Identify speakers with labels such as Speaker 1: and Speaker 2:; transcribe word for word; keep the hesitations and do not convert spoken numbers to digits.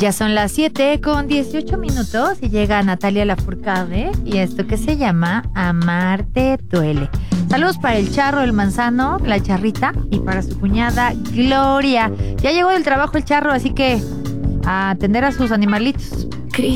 Speaker 1: Ya son las siete con dieciocho minutos y llega Natalia Lafourcade y esto que se llama Amarte duele. Saludos para el Charro, el Manzano, la Charrita y para su cuñada Gloria. Ya llegó del trabajo el Charro, así que a atender a sus animalitos.